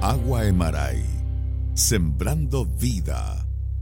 Agua Emaray, sembrando vida.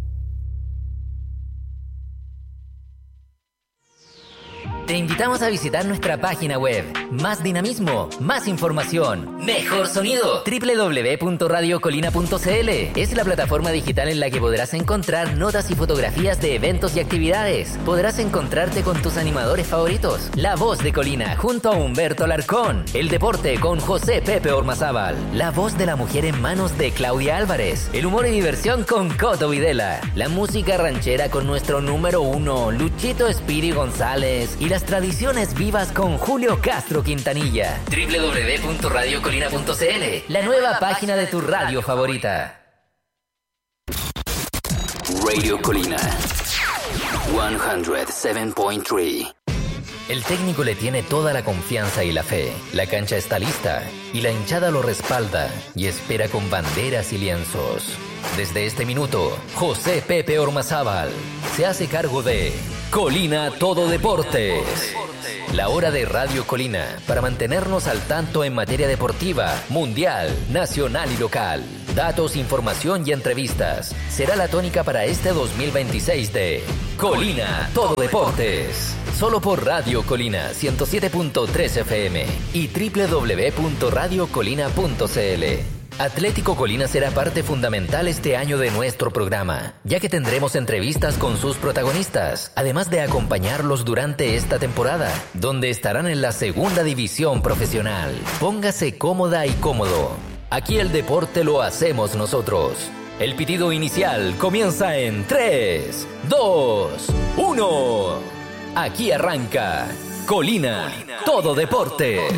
Te invitamos a visitar nuestra página web. Más dinamismo, más información, mejor sonido. www.radiocolina.cl es la plataforma digital en la que podrás encontrar notas y fotografías de eventos y actividades. Podrás encontrarte con tus animadores favoritos. La Voz de Colina junto a Humberto Alarcón. El deporte con José Pepe Ormazábal. La voz de la mujer en manos de Claudia Álvarez. El humor y diversión con Coto Videla. La música ranchera con nuestro número 1, Luchito Espiri González. Y las tradiciones vivas con Julio Castro Quintanilla. www.radiocolina.cl, la nueva página de tu radio favorita. Radio Colina 107.3. El técnico le tiene toda la confianza y la fe. La cancha está lista y la hinchada lo respalda y espera con banderas y lienzos. Desde este minuto, José Pepe Ormazábal se hace cargo de Colina Todo Deportes. La hora de Radio Colina para mantenernos al tanto en materia deportiva, mundial, nacional y local. Datos, información y entrevistas. Será la tónica para este 2026 de Colina Todo Deportes. Solo por Radio Colina 107.3 FM y www.radiocolina.cl. Atlético Colina será parte fundamental este año de nuestro programa, ya que tendremos entrevistas con sus protagonistas, además de acompañarlos durante esta temporada, donde estarán en la segunda división profesional. Póngase cómoda y cómodo. Aquí el deporte lo hacemos nosotros. El pitido inicial comienza en 3, 2, 1. Aquí arranca Colina Todo Deportes.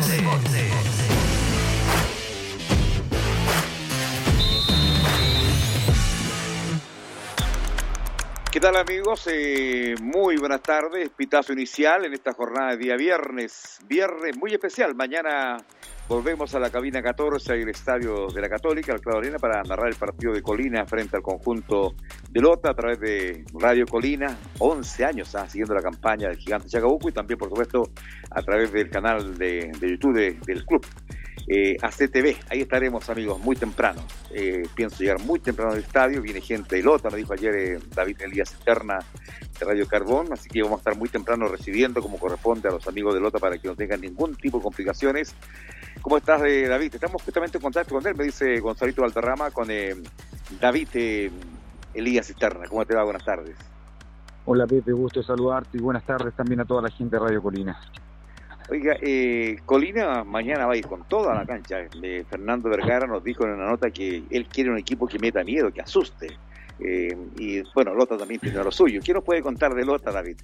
¿Qué tal, amigos? Muy buenas tardes. Pitazo inicial en esta jornada de día viernes muy especial. Mañana volvemos a la cabina 14 del Estadio de la Católica, al Claudio Arena, para narrar el partido de Colina frente al conjunto de Lota a través de Radio Colina. 11 años siguiendo la campaña del Gigante Chacabuco y también, por supuesto, a través del canal de YouTube del club. ACTV, ahí estaremos, amigos, muy temprano. Pienso llegar muy temprano al estadio. Viene gente de Lota, nos dijo ayer David Elías Eterna de Radio Carbón, así que vamos a estar muy temprano recibiendo como corresponde a los amigos de Lota para que no tengan ningún tipo de complicaciones. ¿Cómo estás, David? Estamos justamente en contacto con él, me dice Gonzalito Valderrama, con David Elías Eterna. ¿Cómo te va? Buenas tardes. Hola, Pepe, gusto saludarte y buenas tardes también a toda la gente de Radio Colina. Oiga, Colina mañana va a ir con toda la cancha. Fernando Vergara nos dijo en una nota que él quiere un equipo que meta miedo, que asuste. Y bueno, Lota también tiene lo suyo. ¿Qué nos puede contar de Lota, David?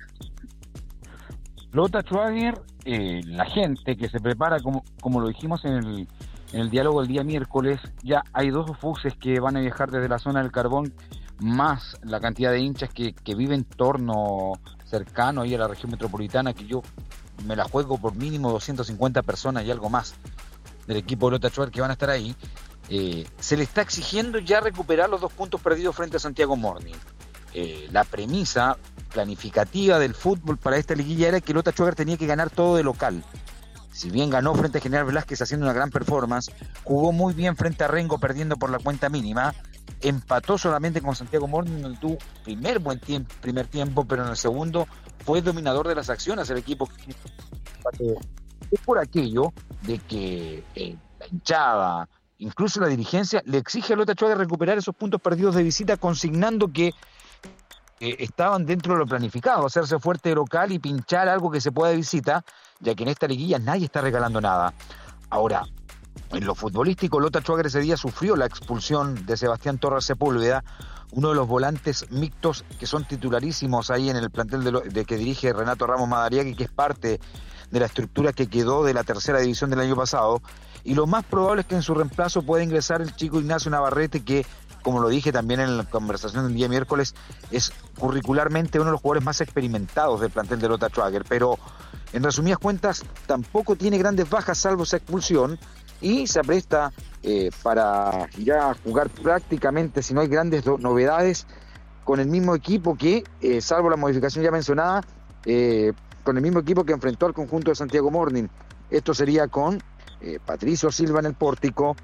Lota Schwager, la gente que se prepara, como lo dijimos en el diálogo el día miércoles, ya hay 2 buses que van a viajar desde la zona del Carbón, más la cantidad de hinchas que vive en torno cercano ahí a la región metropolitana, que yo me la juego por mínimo 250 personas y algo más del equipo de Lota Schwager que van a estar ahí. Se le está exigiendo ya recuperar los 2 puntos perdidos frente a Santiago Morning. La premisa planificativa del fútbol para esta liguilla era que Lota Schwager tenía que ganar todo de local. Si bien ganó frente a General Velázquez haciendo una gran performance, jugó muy bien frente a Rengo perdiendo por la cuenta mínima, empató solamente con Santiago Morning en tu primer tiempo, pero en el segundo fue dominador de las acciones el equipo. Es por aquello de que la hinchada, incluso la dirigencia, le exige a Lota Schwager recuperar esos puntos perdidos de visita, consignando que estaban dentro de lo planificado, hacerse fuerte de local y pinchar algo que se pueda de visita, ya que en esta liguilla nadie está regalando nada. Ahora, en lo futbolístico, Lota Schwager ese día sufrió la expulsión de Sebastián Torres Sepúlveda, uno de los volantes mixtos que son titularísimos ahí en el plantel de que dirige Renato Ramos Madariaga, que es parte de la estructura que quedó de la tercera división del año pasado, y lo más probable es que en su reemplazo pueda ingresar el chico Ignacio Navarrete, que, como lo dije también en la conversación del día miércoles, es curricularmente uno de los jugadores más experimentados del plantel de Lota Schwager, pero en resumidas cuentas tampoco tiene grandes bajas salvo esa expulsión, y se apresta para ya jugar prácticamente, si no hay grandes novedades, con el mismo equipo que, salvo la modificación ya mencionada, con el mismo equipo que enfrentó al conjunto de Santiago Morning. Esto sería con Patricio Silva en el pórtico,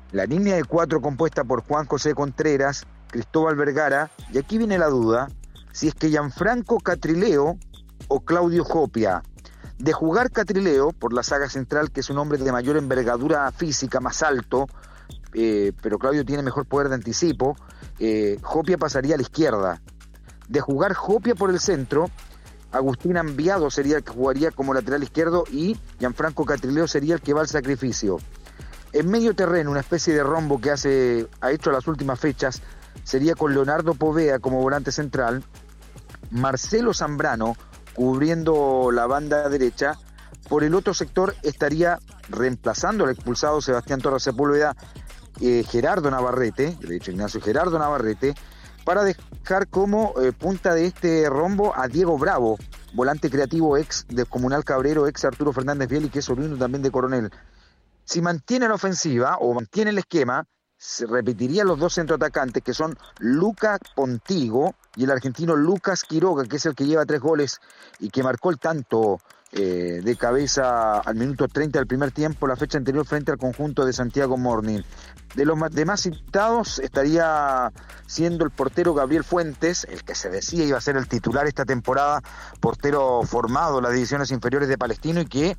La línea de 4 compuesta por Juan José Contreras, Cristóbal Vergara, y aquí viene la duda, si es que Gianfranco Catrileo o Claudio Jopia. De jugar Catrileo, por la saga central, que es un hombre de mayor envergadura física, más alto, pero Claudio tiene mejor poder de anticipo, Jopia pasaría a la izquierda. De jugar Jopia por el centro, Agustín Ambiado sería el que jugaría como lateral izquierdo y Gianfranco Catrileo sería el que va al sacrificio. En medio terreno, una especie de rombo que ha hecho las últimas fechas, sería con Leonardo Povea como volante central, Marcelo Zambrano cubriendo la banda derecha. Por el otro sector estaría reemplazando al expulsado Sebastián Torres Sepúlveda, Gerardo Navarrete, de hecho Ignacio Gerardo Navarrete, para dejar como punta de este rombo a Diego Bravo, volante creativo ex de Comunal Cabrero, ex Arturo Fernández Vial y que es oriundo también de Coronel. Si mantiene la ofensiva o mantiene el esquema, se repetirían los dos centroatacantes que son Luca Pontigo y el argentino Lucas Quiroga, que es el que lleva 3 goles y que marcó el tanto de cabeza al minuto 30 del primer tiempo, la fecha anterior frente al conjunto de Santiago Morning. De los demás citados estaría siendo el portero Gabriel Fuentes, el que se decía iba a ser el titular esta temporada, portero formado en las divisiones inferiores de Palestino y que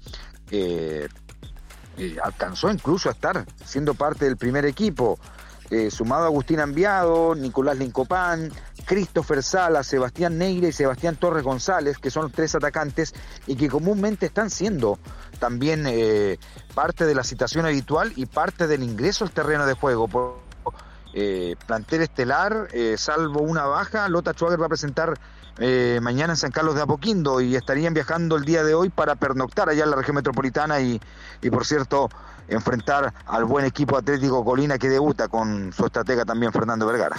alcanzó incluso a estar siendo parte del primer equipo, sumado a Agustín Ambiado, Nicolás Lincopán, Christopher Sala, Sebastián Neira y Sebastián Torres González, que son los 3 atacantes y que comúnmente están siendo también parte de la citación habitual y parte del ingreso al terreno de juego. Por plantel estelar, salvo una baja, Lota Schwager va a presentar mañana en San Carlos de Apoquindo y estarían viajando el día de hoy para pernoctar allá en la región metropolitana y por cierto enfrentar al buen equipo Atlético Colina que debuta con su estratega también Fernando Vergara.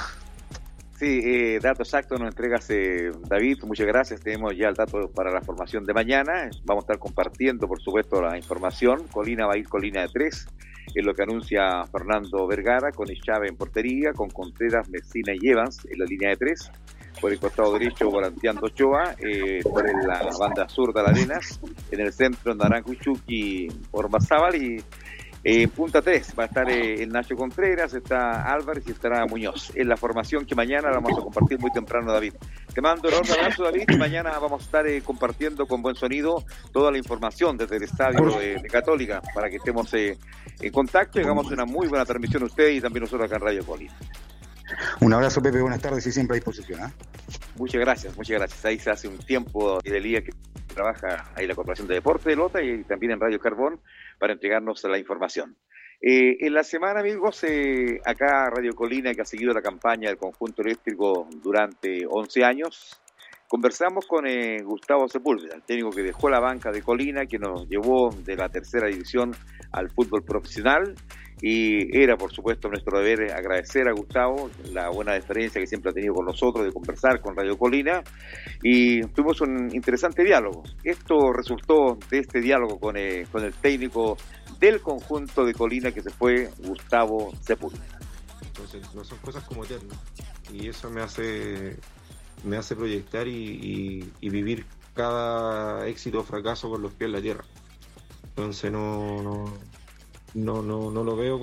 Sí, dato exacto nos entregas David, muchas gracias. Tenemos ya el dato para la formación de mañana. Vamos a estar compartiendo, por supuesto, la información. Colina va a ir Colina de 3, es lo que anuncia Fernando Vergara, con Chávez en portería, con Contreras, Messina y Evans en la línea de 3. Por el costado derecho, volanteando Ochoa, por la banda sur de Arenas, en el centro Naranjo y Chucky por Ormazábal y punta 3 va a estar el Nacho Contreras, está Álvarez y estará Muñoz. En la formación que mañana la vamos a compartir muy temprano, David. Te mando un enorme abrazo, David, y mañana vamos a estar compartiendo con buen sonido toda la información desde el estadio de Católica para que estemos en contacto y hagamos una muy buena transmisión a usted y también nosotros acá en Radio Colina. Un abrazo, Pepe, buenas tardes y siempre a disposición. Muchas gracias. Ahí se hace un tiempo de día que trabaja ahí la Corporación de Deporte de Lota y también en Radio Carbón para entregarnos la información. En la semana, amigos, acá Radio Colina, que ha seguido la campaña del conjunto eléctrico durante 11 años, conversamos con Gustavo Sepúlveda, el técnico que dejó la banca de Colina, que nos llevó de la tercera división al fútbol profesional. Y era, por supuesto, nuestro deber agradecer a Gustavo la buena deferencia que siempre ha tenido con nosotros de conversar con Radio Colina y tuvimos un interesante diálogo. Esto resultó de este diálogo con el técnico del conjunto de Colina que se fue, Gustavo Sepúlveda. Entonces, no son cosas como eternas y eso me hace proyectar y vivir cada éxito o fracaso con los pies en la tierra. Entonces no lo veo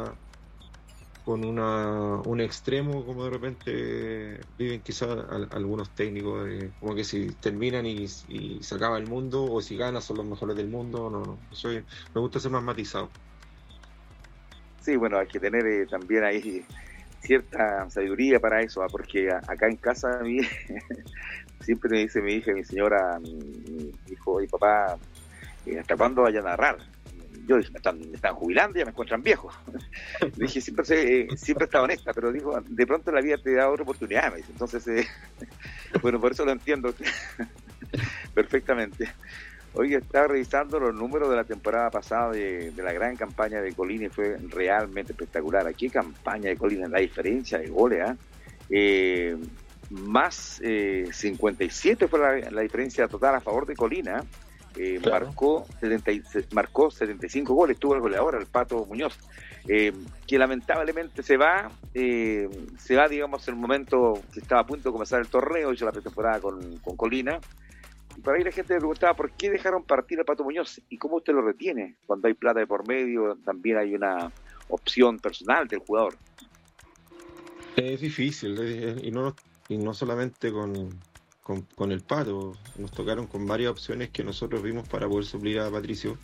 con un extremo como de repente viven quizás algunos técnicos, como que si terminan y se acaba el mundo o si ganan son los mejores del mundo. Me gusta ser más matizado. Sí, bueno, hay que tener también ahí cierta sabiduría para eso, porque acá en casa a mí siempre me dice mi hija y mi señora, mi hijo y papá, ¿hasta cuándo vayan a narrar? Yo dije, me están jubilando, ya me encuentran viejo. Dije, siempre está honesta, pero digo, de pronto la vida te da otra oportunidad, me dice. Entonces, bueno, por eso lo entiendo perfectamente. Hoy estaba revisando los números de la temporada pasada de la gran campaña de Colina y fue realmente espectacular. Aquí campaña de Colina, la diferencia de goles, más 57 fue la diferencia total a favor de Colina. Claro. Marcó 75 goles, tuvo el goleador, el Pato Muñoz, que lamentablemente se va, digamos, en el momento que estaba a punto de comenzar el torneo, hizo la pretemporada con Colina, y por ahí la gente me preguntaba por qué dejaron partir al Pato Muñoz y cómo usted lo retiene cuando hay plata de por medio. También hay una opción personal del jugador. Es difícil, y no solamente con el Pato, nos tocaron con varias opciones que nosotros vimos para poder suplir a Patricio,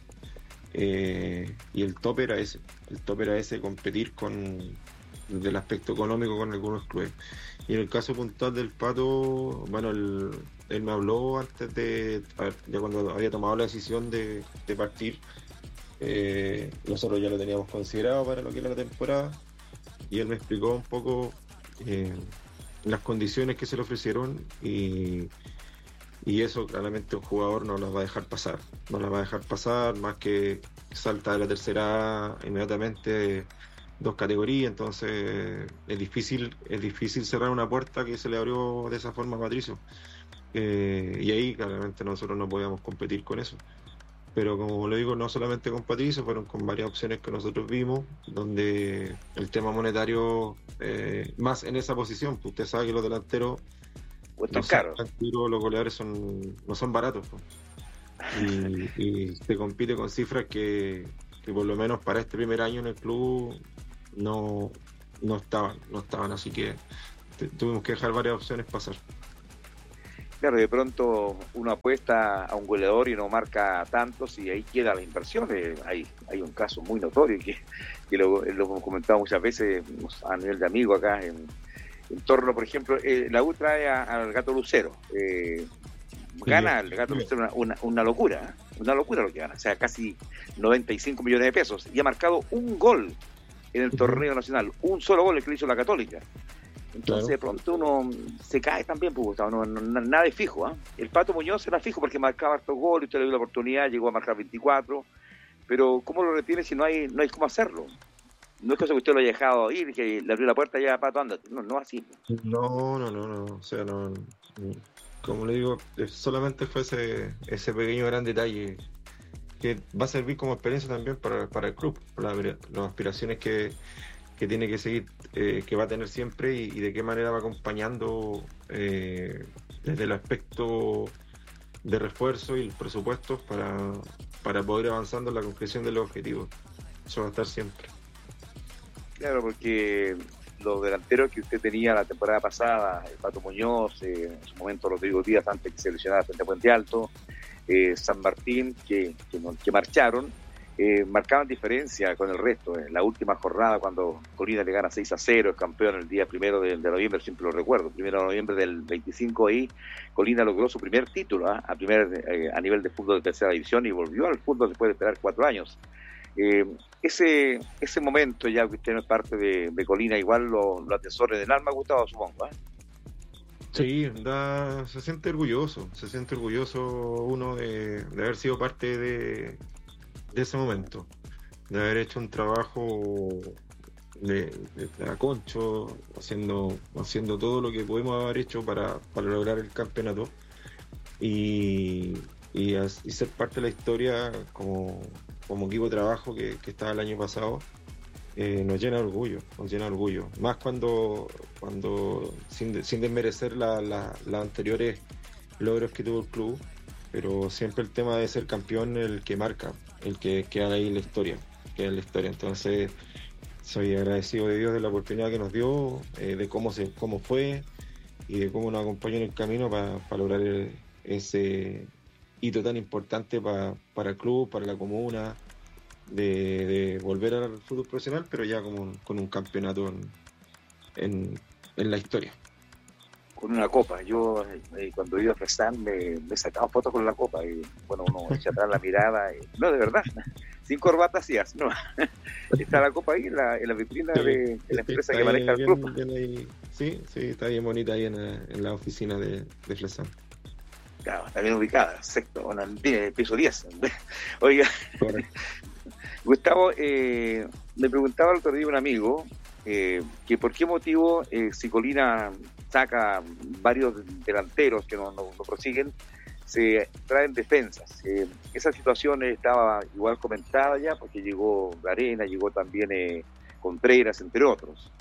y el tope era ese, competir desde el aspecto económico con algunos clubes. Y en el caso puntual del Pato, bueno, él me habló antes ya cuando había tomado la decisión de partir, nosotros ya lo teníamos considerado para lo que era la temporada, y él me explicó un poco las condiciones que se le ofrecieron, y eso claramente un jugador no las va a dejar pasar, más que salta de la tercera A inmediatamente 2 categorías. Entonces es difícil cerrar una puerta que se le abrió de esa forma a Patricio, y ahí claramente nosotros no podíamos competir con eso. Pero como le digo, no solamente con Patricio, fueron con varias opciones que nosotros vimos, donde el tema monetario, más en esa posición, pues usted sabe que los delanteros Cuestan caros. Los goleadores no son baratos, pues. Y se compite con cifras que por lo menos para este primer año en el club no estaban, así que tuvimos que dejar varias opciones pasar. Claro, de pronto uno apuesta a un goleador y no marca tantos, y ahí queda la inversión. Hay un caso muy notorio que lo hemos comentado muchas veces a nivel de amigos acá en torno, por ejemplo, la U trae al Gato Lucero, gana el Gato Lucero una locura lo que gana, o sea, casi 95 millones de pesos, y ha marcado un gol en el torneo nacional, un solo gol el que le hizo la Católica. Entonces, de pronto uno se cae también, pues, Gustavo, nada es fijo, ¿eh? El Pato Muñoz era fijo porque marcaba hartos goles, usted le dio la oportunidad, llegó a marcar 24, pero ¿cómo lo retiene si no hay cómo hacerlo? No es cosa que usted lo haya dejado ir, que le abrió la puerta y ya, Pato, anda, no así. No, o sea, no, como le digo, solamente fue ese pequeño gran detalle que va a servir como experiencia también para el club, para las aspiraciones que tiene que seguir, que va a tener siempre, y de qué manera va acompañando desde el aspecto de refuerzo y el presupuesto para poder ir avanzando en la concreción de los objetivos. Eso va a estar siempre. Claro, porque los delanteros que usted tenía la temporada pasada, el Pato Muñoz, en su momento Rodrigo Díaz antes que se lesionara frente a Puente Alto, San Martín, que marcharon, marcaban diferencia con el resto. En la última jornada, cuando Colina le gana 6-0, es campeón el día 1 de noviembre, siempre lo recuerdo, 1 de noviembre del 25, ahí Colina logró su primer título a nivel de fútbol de tercera división, y volvió al fútbol después de esperar 4 años. Ese momento, ya que usted no es parte de Colina, igual lo atesora en el alma, Gustavo, supongo, ¿eh? Sí, se siente orgulloso uno de haber sido parte de ese momento, de haber hecho un trabajo de aconcho, haciendo todo lo que podemos haber hecho para lograr el campeonato, y ser parte de la historia como equipo de trabajo que estaba el año pasado. Nos llena de orgullo, más cuando sin desmerecer las anteriores logros que tuvo el club, pero siempre el tema de ser campeón, el que marca, el que queda ahí en la historia. Entonces soy agradecido de Dios de la oportunidad que nos dio, de cómo fue y de cómo nos acompañó en el camino para lograr ese hito tan importante para el club, para la comuna, de volver al fútbol profesional, pero ya con un campeonato en la historia. Con una copa. Yo cuando iba a Fresán me sacaba fotos con la copa, y bueno, uno echa atrás la mirada, no, de verdad, sin corbatas y así, no. Está la copa ahí en la vitrina de la empresa que maneja el club. Ahí, sí, está bien bonita ahí en la oficina de Fresán. Claro, está bien ubicada, sexto, piso 10. Oiga, Gustavo, me preguntaba el otro día un amigo que por qué motivo si Colina saca varios delanteros que no prosiguen, se traen defensas. Esa situación estaba igual comentada ya, porque llegó Garena, llegó también Contreras, entre otros.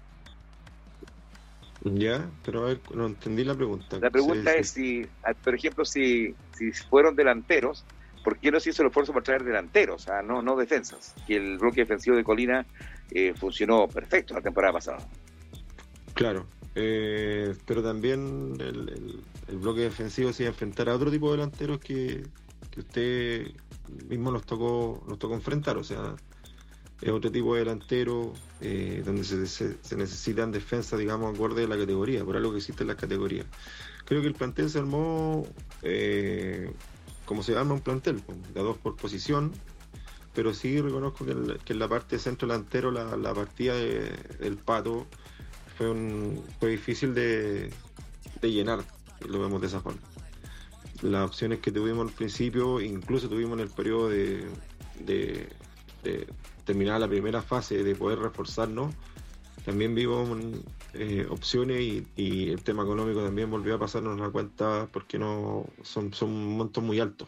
Ya, pero a ver, no entendí la pregunta. La pregunta es si, por ejemplo, si fueron delanteros, ¿por qué no se hizo el esfuerzo por traer delanteros, no defensas? Que el bloque defensivo de Colina funcionó perfecto la temporada pasada. Claro, pero también el bloque defensivo se iba a enfrentar a otro tipo de delanteros que usted mismo nos tocó enfrentar, o sea, es otro tipo de delantero donde se necesitan defensas, digamos, acorde a la categoría, por algo que existen las categorías. Creo que el plantel se armó como se arma un plantel, de a 2 por posición, pero sí reconozco que en la parte de centro delantero la partida del Pato fue difícil de llenar, lo vemos de esa forma. Las opciones que tuvimos al principio, incluso tuvimos en el periodo de terminar la primera fase, de poder reforzarnos, también vimos opciones y el tema económico también volvió a pasarnos la cuenta porque no son montos muy altos.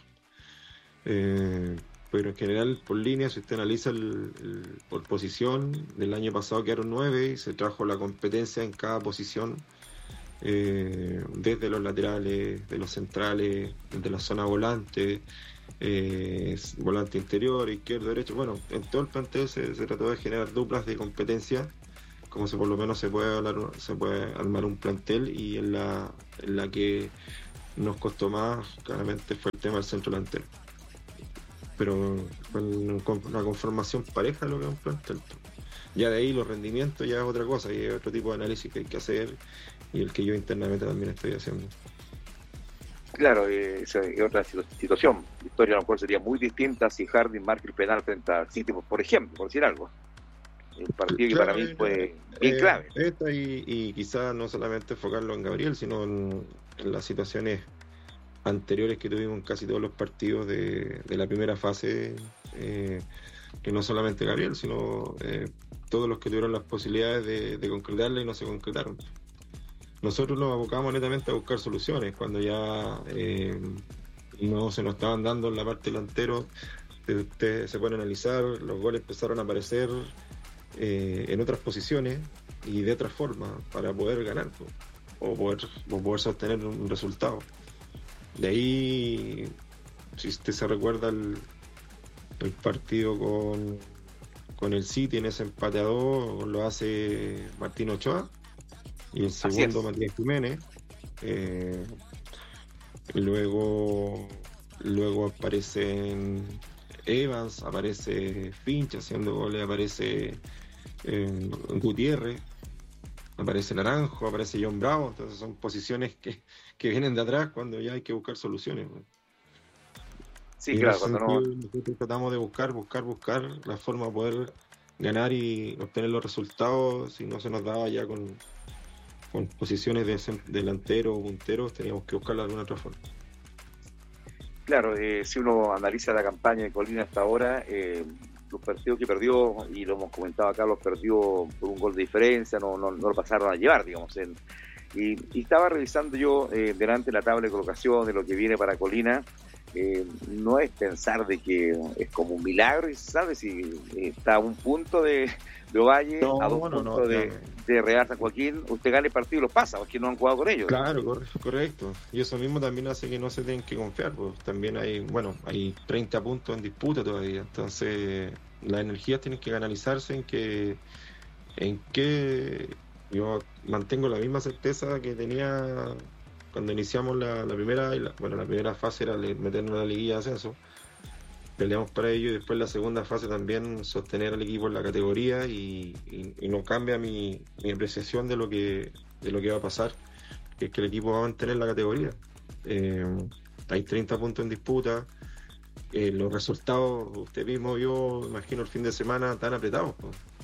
Pero en general, por línea, si usted analiza por posición, del año pasado quedaron 9 y se trajo la competencia en cada posición, desde los laterales, de los centrales, de la zona volante, volante interior, izquierdo, derecho. Bueno, en todo el plantel se trató de generar duplas de competencia, como por lo menos se puede armar un plantel, y en la que nos costó más, claramente, fue el tema del centro delantero. Pero con una conformación pareja lo que es un plantel. Ya de ahí los rendimientos ya es otra cosa, y es otro tipo de análisis que hay que hacer, y el que yo internamente también estoy haciendo. Claro, esa es otra situación. La historia a lo mejor sería muy distinta si Harding marca el penal frente al City, por ejemplo, por decir algo. Un partido que para mí fue bien clave. Y quizás no solamente enfocarlo en Gabriel, sino en las situaciones anteriores que tuvimos en casi todos los partidos de la primera fase, que no solamente Gabriel, sino todos los que tuvieron las posibilidades de concretarla y no se concretaron. Nosotros nos abocamos netamente a buscar soluciones cuando ya no se nos estaban dando en la parte delantero. Usted se puede analizar, los goles empezaron a aparecer en otras posiciones y de otra forma para poder ganar o poder sostener un resultado. De ahí, si usted se recuerda el partido con el City, en ese empate a 2 lo hace Martín Ochoa y el segundo Matías Jiménez. Luego aparecen Evans, aparece Finch haciendo goles, aparece Gutiérrez, aparece Naranjo, aparece John Bravo. Entonces son posiciones que vienen de atrás cuando ya hay que buscar soluciones. Sí, claro, cuando nosotros tratamos de buscar la forma de poder ganar y obtener los resultados. Si no se nos daba ya con posiciones de delantero o punteros, teníamos que buscarla de alguna otra forma. Claro, si uno analiza la campaña de Colina hasta ahora, los partidos que perdió, y lo hemos comentado acá, los perdió por un gol de diferencia, no lo pasaron a llevar, digamos. Y estaba revisando yo delante de la tabla de colocación de lo que viene para Colina. No es pensar de que es como un milagro, ¿sabes? Si está a un punto de Ovalle, a 2 puntos de Real San Joaquín, usted gana el partido y los pasa, porque no han jugado con ellos. Claro, correcto. Y eso mismo también hace que no se tengan que confiar, pues también hay 30 puntos en disputa todavía. Entonces, las energías tienen que canalizarse en que yo mantengo la misma certeza que tenía cuando iniciamos la primera, la primera fase era meternos en la liguilla de ascenso, peleamos para ello, y después la segunda fase también sostener al equipo en la categoría, y no cambia mi apreciación de lo que va a pasar, que es que el equipo va a mantener la categoría. Hay 30 puntos en disputa, los resultados, usted mismo vio, imagino, el fin de semana tan apretados.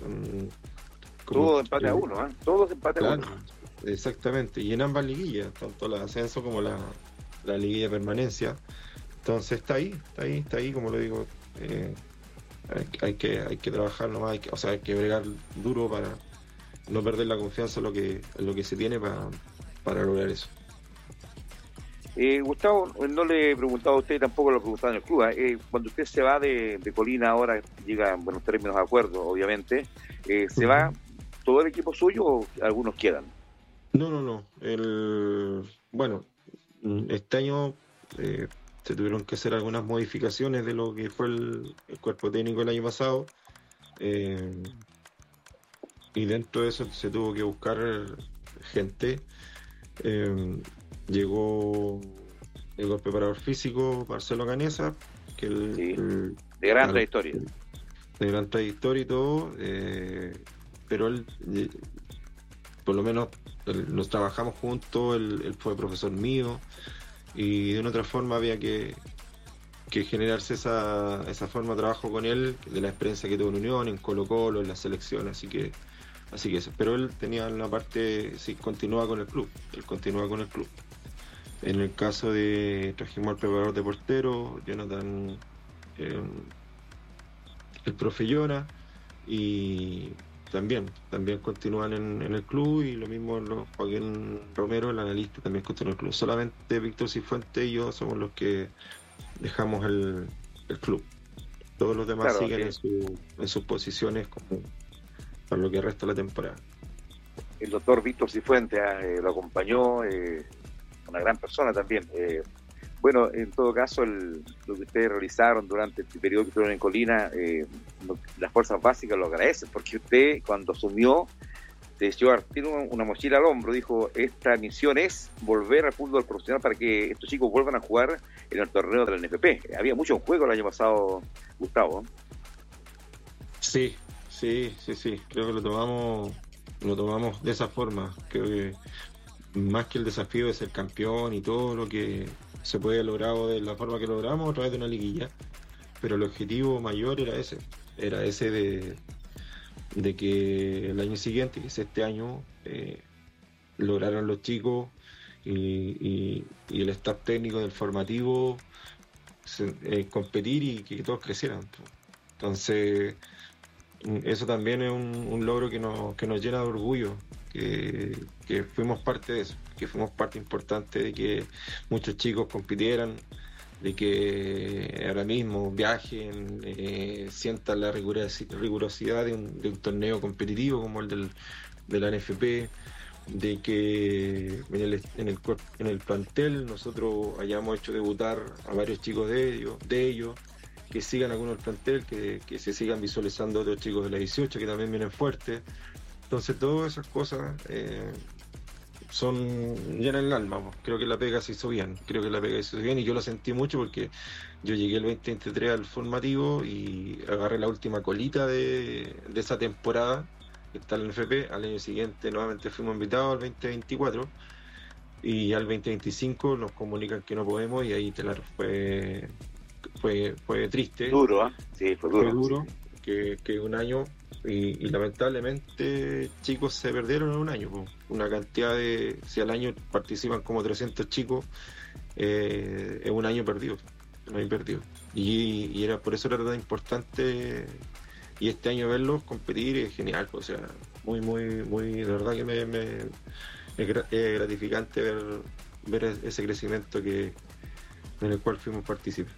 Todo empate a 1, todos empate a 1. Exactamente, y en ambas liguillas, tanto la ascenso como la liguilla de permanencia. Entonces está ahí, como lo digo, hay que trabajar nomás, hay que bregar duro para no perder la confianza en lo que se tiene para lograr eso. Gustavo, no le he preguntado a usted, tampoco lo he preguntado en el club. Cuando usted se va de Colina ahora, llega en buenos términos de acuerdo, obviamente, ¿se va todo el equipo suyo o algunos quedan? No. Este año se tuvieron que hacer algunas modificaciones de lo que fue el cuerpo técnico el año pasado. dentro de eso se tuvo que buscar gente. Llegó el preparador físico Marcelo Canesa, que de gran trayectoria. De gran trayectoria y todo, pero él, por lo menos, nos trabajamos juntos, él fue profesor mío, y de una otra forma había que generarse esa forma de trabajo con él, de la experiencia que tuvo en Unión, en Colo-Colo, en la selección, así que eso. Pero él tenía una parte, sí, él continúa con el club. En el caso de trajimos al preparador de portero, Jonathan, el profe Llona, y también continúan en el club, y lo mismo Joaquín Romero, el analista, también continúa en el club. Solamente Víctor Cifuentes y yo somos los que dejamos el club. Todos los demás siguen en sus posiciones como para lo que resta de la temporada. El doctor Víctor Cifuentes lo acompañó, una gran persona también. Bueno, en todo caso, lo que ustedes realizaron durante el periodo que estuvieron en Colina, las fuerzas básicas lo agradecen, porque usted, cuando asumió, tiene una mochila al hombro, dijo: esta misión es volver al fútbol profesional para que estos chicos vuelvan a jugar en el torneo de la NFP. Había mucho en juego el año pasado, Gustavo. Sí, creo que lo tomamos de esa forma. Creo que más que el desafío de ser campeón y todo lo que se puede logrado de la forma que logramos a través de una liguilla, pero el objetivo mayor era ese de que el año siguiente, que es este año, lograron los chicos y el staff técnico del formativo competir y que todos crecieran. Entonces, eso también es un logro que nos llena de orgullo, que fuimos parte de eso, que fuimos parte importante de que muchos chicos compitieran, de que ahora mismo viajen, sientan la rigurosidad de un torneo competitivo como el de la NFP, de que en el plantel nosotros hayamos hecho debutar a varios chicos de ellos, que sigan algunos del plantel, que se sigan visualizando otros chicos de la 18 que también vienen fuertes. Entonces todas esas cosas llenan el alma. Creo que la pega se hizo bien, y yo lo sentí mucho porque yo llegué el 2023 al formativo y agarré la última colita de esa temporada que está en el NFP. Al año siguiente nuevamente fuimos invitados al 2024 y al 2025 nos comunican que no podemos, y ahí fue triste. Duro, sí, fue duro. Fue duro, que un año, y lamentablemente chicos se perdieron en un año. Una cantidad si al año participan como 300 chicos, es un año perdido. Y por eso era tan importante, y este año verlos competir es genial. O sea, muy, muy, muy, de verdad que es gratificante ver ese crecimiento en el cual fuimos partícipes.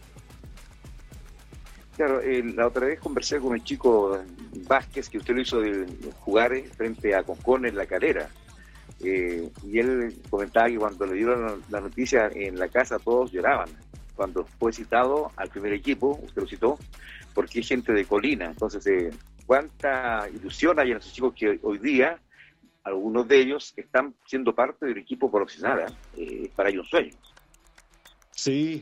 Claro, la otra vez conversé con el chico Vázquez, que usted lo hizo de jugar frente a Concón en La Calera, y él comentaba que cuando le dieron la noticia en la casa todos lloraban. Cuando fue citado al primer equipo, usted lo citó, porque es gente de Colina. Entonces, cuánta ilusión hay en esos chicos que hoy día, algunos de ellos, están siendo parte del equipo profesional. Para ellos un sueño. Sí.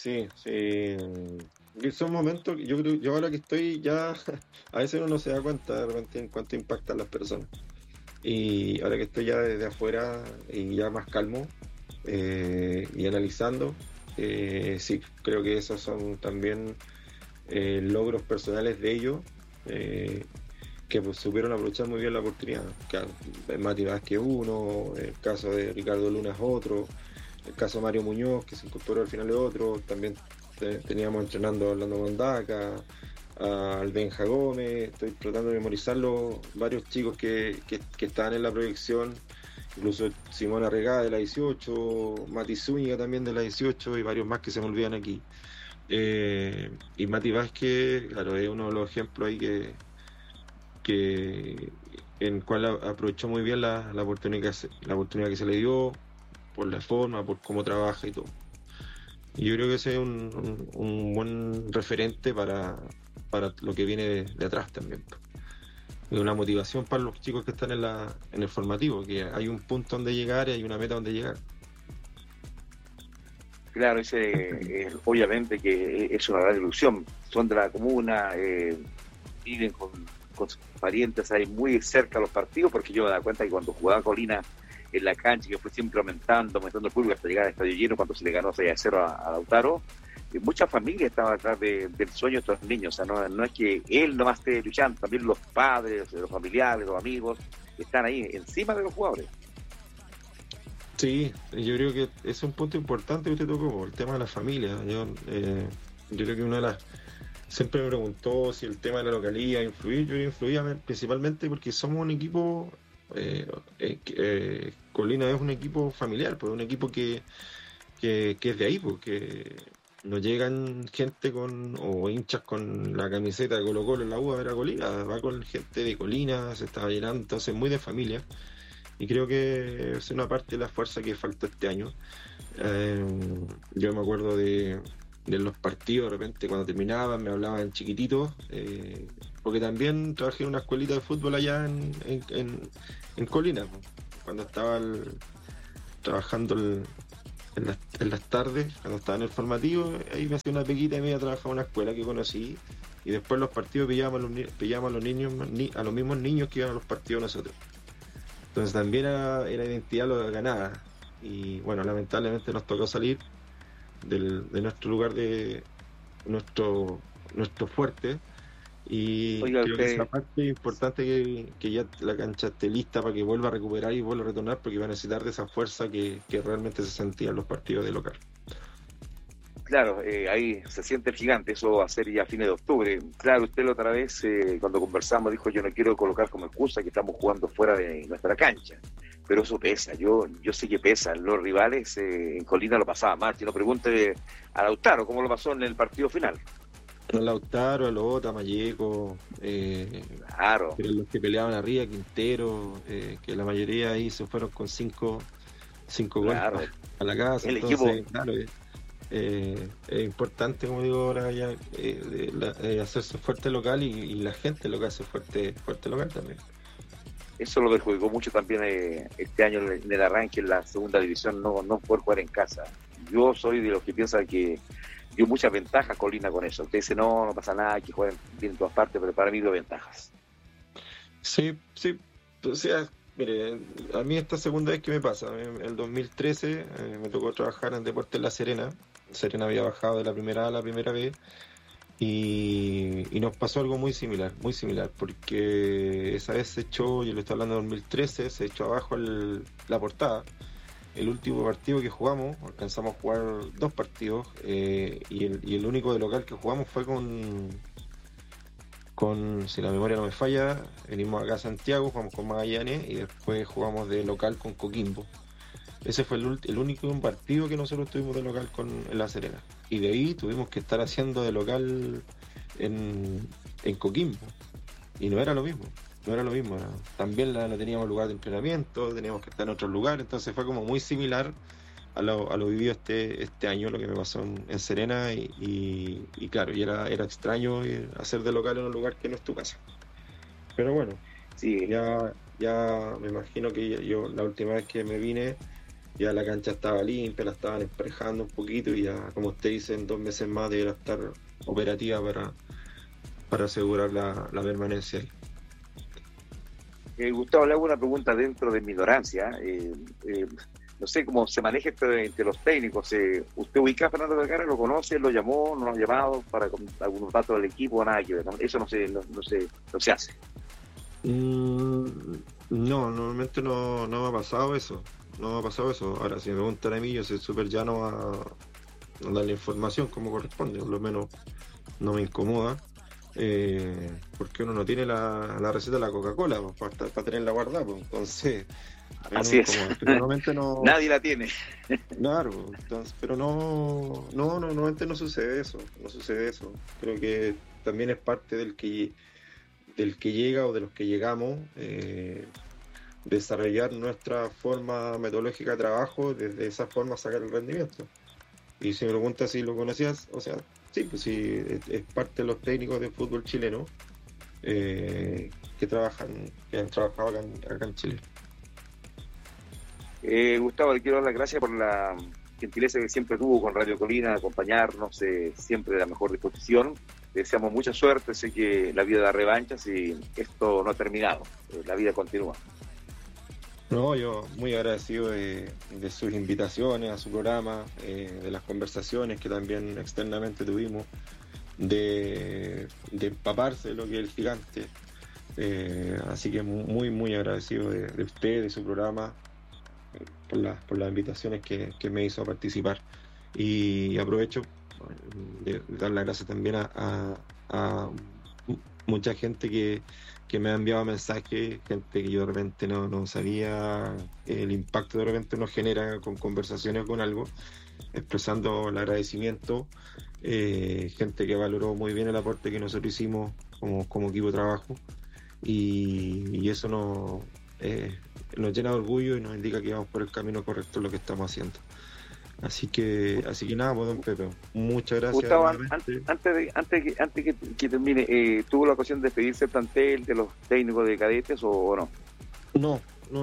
Son momentos que yo ahora que estoy ya, a veces uno no se da cuenta de repente en cuánto impactan las personas. Y ahora que estoy ya desde afuera y ya más calmo y analizando, sí, creo que esos son también logros personales de ellos, que pues supieron aprovechar muy bien la oportunidad. Mati Vázquez uno, el caso de Ricardo Luna es otro, el caso de Mario Muñoz, que se incorporó al final, de otro. También teníamos entrenando a Orlando Mondaca, al Benja Gómez. Estoy tratando de memorizarlo, varios chicos que estaban en la proyección, incluso Simón Arregada de la 18, Mati Zúñiga también de la 18, y varios más que se me olvidan aquí. Y Mati Vázquez, claro, es uno de los ejemplos ahí en el cual aprovechó muy bien la oportunidad que se le dio, por la forma, por cómo trabaja y todo. Y yo creo que ese es un buen referente para lo que viene de atrás también. una motivación para los chicos que están en el formativo, que hay un punto donde llegar y hay una meta donde llegar. Claro, obviamente que es una gran ilusión. Son de la comuna, viven con sus parientes ahí muy cerca de los partidos, porque yo me da cuenta que cuando jugaba Colina en la cancha, yo fui siempre aumentando el público hasta llegar al estadio lleno cuando se le ganó 6-0 a Lautaro. Mucha familia estaba atrás del sueño de estos niños. O sea, no es que él nomás esté luchando, también los padres, los familiares, los amigos están ahí encima de los jugadores. Sí, yo creo que es un punto importante que usted tocó, el tema de la familia. Yo creo que siempre me preguntó si el tema de la localidad influía. Yo creo que influía principalmente porque somos un equipo, Colina es un equipo familiar, pues un equipo que es de ahí, porque no llegan gente o hinchas con la camiseta de Colo Colo en la U a ver a Colina, va con gente de Colina, se está llenando, entonces muy de familia. Y creo que es una parte de la fuerza que faltó este año. Yo me acuerdo de los partidos, de repente cuando terminaban me hablaban chiquititos, porque también trabajé en una escuelita de fútbol allá en Colina, cuando estaba trabajando en las tardes, cuando estaba en el formativo, ahí me hacía una pequita y me iba a trabajar en una escuela que conocí, y después los partidos pillábamos a los niños, a los mismos niños que iban a los partidos nosotros. Entonces también era identidad lo ganada. Y bueno, lamentablemente nos tocó salir de nuestro lugar, de nuestro fuerte. Y Oiga, creo que esa parte es importante que ya la cancha esté lista para que vuelva a recuperar y vuelva a retornar, porque va a necesitar de esa fuerza que realmente se sentía en los partidos de local. Claro, ahí se siente el gigante, eso va a ser ya a fines de octubre. Claro, usted la otra vez, cuando conversamos, dijo: yo no quiero colocar como excusa que estamos jugando fuera de nuestra cancha, pero eso pesa, yo sé que pesa. Los rivales en Colina lo pasaban mal. Si no, pregunte a Lautaro cómo lo pasó en el partido final. A Lautaro, a Lota, Malleco, Claro. los que peleaban arriba, Quintero, que la mayoría ahí se fueron con cinco Claro. goles a la casa. El Entonces, equipo. claro, es importante, como digo ahora, ya hacerse fuerte local y la gente local hace fuerte local también. Eso lo perjudicó mucho también este año en el arranque en la segunda división, no poder jugar en casa. Yo soy de los que piensan que dio muchas ventajas Colina con eso. Usted dice: no pasa nada, que jueguen bien en todas partes, pero para mí dio ventajas. Sí, o sea, mire, a mí esta segunda vez que me pasa, en el 2013 me tocó trabajar en Deportes La Serena. Serena había bajado de la primera A a la primera B, y nos pasó algo muy similar, porque esa vez se echó, yo le estoy hablando de 2013, se echó abajo la portada. El último partido que jugamos, alcanzamos a jugar 2 partidos, y el único de local que jugamos fue con, si la memoria no me falla, venimos acá a Santiago, jugamos con Magallanes y después jugamos de local con Coquimbo. Ese fue el único partido que nosotros tuvimos de local en La Serena. Y de ahí tuvimos que estar haciendo de local en Coquimbo. Y no era lo mismo. También no teníamos lugar de entrenamiento, teníamos que estar en otros lugares. Entonces fue como muy similar a lo vivido este año, lo que me pasó en Serena. Y claro, y era extraño hacer de local en un lugar que no es tu casa. Pero bueno, Sí. ya me imagino que yo la última vez que me vine, ya la cancha estaba limpia, la estaban emparejando un poquito, y ya, como usted dice, en 2 meses más deberá estar operativa para asegurar la permanencia ahí. Gustavo, le hago una pregunta dentro de mi ignorancia. No sé cómo se maneja esto entre los técnicos. ¿Usted ubica a Fernando Vergara? ¿Lo conoce? ¿Lo llamó? ¿No lo ha llamado para algunos datos del equipo? Nada que ver, ¿no? Eso no se hace. No, normalmente no me ha pasado eso. Ahora, si me preguntan a mí, yo soy súper llano a dar la información como corresponde. Por lo menos no me incomoda, porque uno no tiene la receta de la Coca-Cola para tenerla guardada, pues. Entonces, así es. normalmente no. Nadie la tiene. Claro, entonces, pero normalmente no sucede eso. Creo que también es parte del que llega o de los que llegamos, desarrollar nuestra forma metodológica de trabajo, desde esa forma sacar el rendimiento. Y si me preguntas si lo conocías, o sea, sí, pues sí, es parte de los técnicos de fútbol chileno, que han trabajado acá en Chile. Gustavo, le quiero dar las gracias por la gentileza que siempre tuvo con Radio Colina, acompañarnos, siempre de la mejor disposición. Le deseamos mucha suerte, sé que la vida da revanchas y esto no ha terminado, la vida continúa. No, yo muy agradecido de sus invitaciones a su programa, de las conversaciones que también externamente tuvimos, de empaparse de lo que es el Gigante. Así que muy, muy agradecido de usted, de su programa, por las invitaciones que me hizo a participar. Y aprovecho de dar las gracias también a mucha gente que me ha enviado mensajes, gente que yo de repente no sabía el impacto de repente nos genera con conversaciones o con algo, expresando el agradecimiento, gente que valoró muy bien el aporte que nosotros hicimos como equipo de trabajo, y eso nos llena de orgullo y nos indica que vamos por el camino correcto en lo que estamos haciendo. Así que nada, pues, don Pepe, muchas gracias. Gustavo, antes que termine, ¿tuvo la ocasión de despedirse el plantel de los técnicos de cadetes o no? No,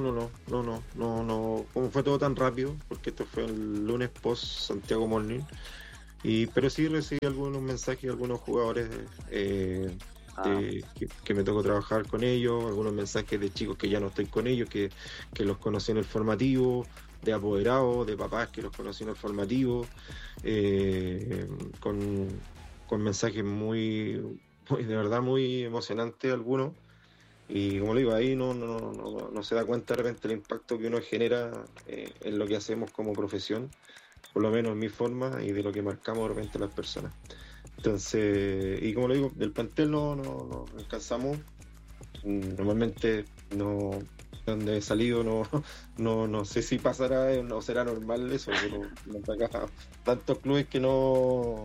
como fue todo tan rápido, porque esto fue el lunes post Santiago Morning, pero sí recibí algunos mensajes de algunos jugadores que me tocó trabajar con ellos, algunos mensajes de chicos que ya no estoy con ellos, que los conocí en el formativo, de apoderados, de papás que los conocí en el formativo, con mensajes muy de verdad muy emocionantes algunos, y como le digo, ahí no se da cuenta de repente el impacto que uno genera en lo que hacemos como profesión, por lo menos en mi forma, y de lo que marcamos de repente a las personas. Entonces, y como le digo, del plantel no alcanzamos, normalmente no, donde he salido no sé si pasará o será normal eso, pero acá tantos clubes que no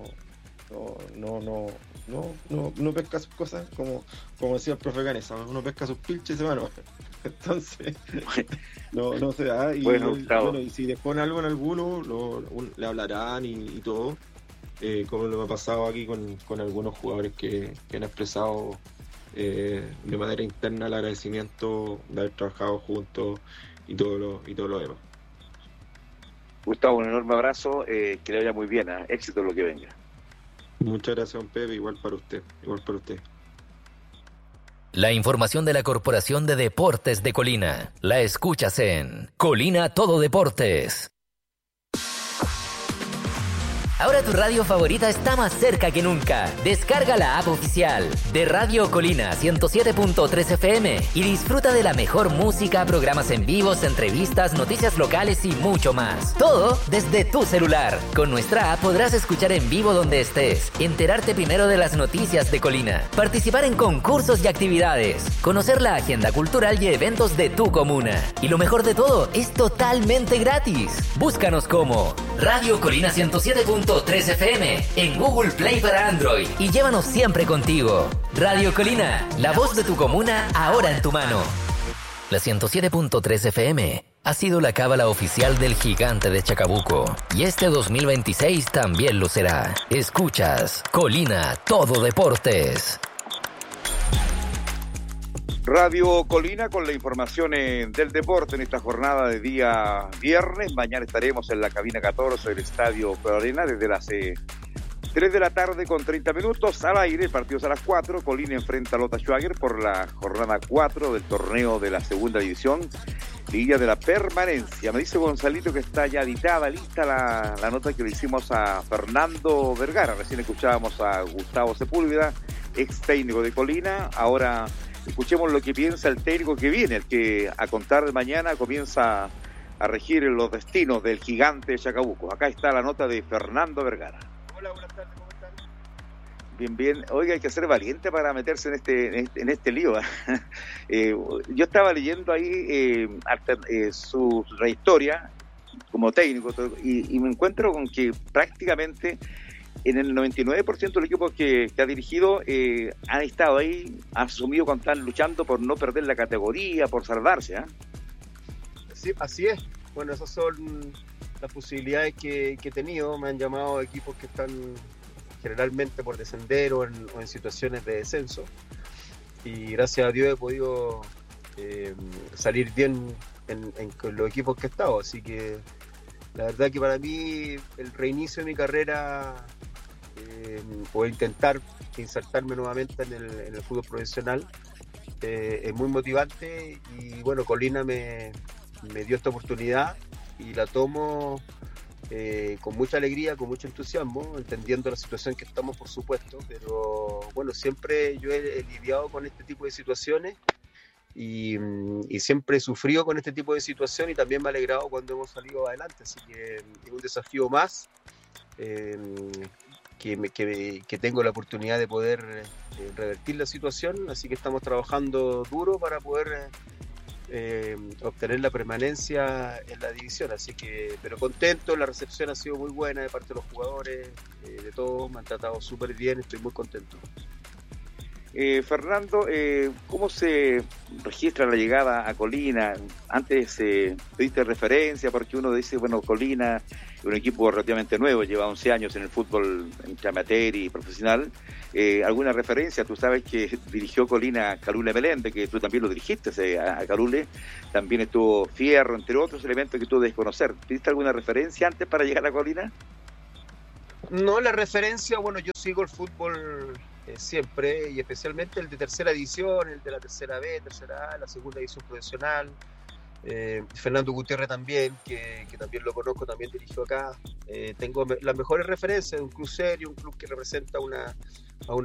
pesca sus cosas, como decía el profe Canesa, uno pesca sus pilches y se va, no. Entonces no se da, y bueno, y si les ponen algo en alguno le hablarán y todo, como lo que ha pasado aquí con algunos jugadores que han expresado de manera interna el agradecimiento de haber trabajado juntos y todo lo demás. Gustavo, un enorme abrazo, que le vaya muy bien, éxito en lo que venga. Muchas gracias, don Pepe, igual para usted. La información de la Corporación de Deportes de Colina la escuchas en Colina Todo Deportes. Ahora tu radio favorita está más cerca que nunca. Descarga la app oficial de Radio Colina 107.3 FM y disfruta de la mejor música, programas en vivos, entrevistas, noticias locales y mucho más. Todo desde tu celular. Con nuestra app podrás escuchar en vivo donde estés, enterarte primero de las noticias de Colina, participar en concursos y actividades, conocer la agenda cultural y eventos de tu comuna. Y lo mejor de todo, es totalmente gratis. Búscanos como Radio Colina 107.3 FM en Google Play para Android y llévanos siempre contigo. Radio Colina, la voz de tu comuna ahora en tu mano. La 107.3 FM ha sido la cábala oficial del Gigante de Chacabuco y este 2026 también lo será. Escuchas Colina Todo Deportes. Radio Colina con la información del deporte en esta jornada de día viernes. Mañana estaremos en la cabina 14 del Estadio Pro Arena desde las 3 de la tarde con 30 minutos al aire. Partidos a las 4. Colina enfrenta a Lota Schwager por la jornada 4 del torneo de la segunda división, Liga de la Permanencia. Me dice Gonzalito que está ya editada, lista la nota que le hicimos a Fernando Vergara. Recién escuchábamos a Gustavo Sepúlveda, ex técnico de Colina. Ahora escuchemos lo que piensa el técnico que viene, el que a contar de mañana comienza a regir los destinos del Gigante de Chacabuco. Acá está la nota de Fernando Vergara. Hola, buenas tardes, ¿cómo están? Bien. Oiga, hay que ser valiente para meterse en este lío. Yo estaba leyendo ahí su trayectoria como técnico y me encuentro con que prácticamente en el 99% del equipo que ha dirigido han estado ahí, han asumido cuando están luchando por no perder la categoría, por salvarse. Sí, así es. Bueno, esas son las posibilidades que he tenido. Me han llamado equipos que están generalmente por descender o en situaciones de descenso. y gracias a Dios he podido salir bien con los equipos que he estado, así que la verdad que para mí el reinicio de mi carrera o intentar insertarme nuevamente en el fútbol profesional es muy motivante, y bueno, Colina me dio esta oportunidad y la tomo con mucha alegría, con mucho entusiasmo, entendiendo la situación que estamos, por supuesto, pero bueno, siempre yo he lidiado con este tipo de situaciones y siempre he sufrido con este tipo de situación, y también me ha alegrado cuando hemos salido adelante, así que es un desafío más que tengo la oportunidad de poder revertir la situación, así que estamos trabajando duro para poder obtener la permanencia en la división, así que, pero contento, la recepción ha sido muy buena de parte de los jugadores, de todos, me han tratado súper bien, estoy muy contento. Fernando, ¿cómo se registra la llegada a Colina? Antes pediste referencia, porque uno dice, bueno, Colina es un equipo relativamente nuevo, lleva 11 años en el fútbol entre amateur y profesional. ¿Alguna referencia? Tú sabes que dirigió Colina a Calule Meléndez, que tú también lo dirigiste a Calule, también estuvo Fierro, entre otros elementos que tú debes conocer. ¿Pediste alguna referencia antes para llegar a Colina? No, la referencia, bueno, yo sigo el fútbol siempre, y especialmente el de tercera división, el de la tercera B, tercera A, la segunda división profesional. Fernando Gutiérrez también, que también lo conozco, también dirigió acá. Tengo las mejores referencias de un club serio, un club que representa a una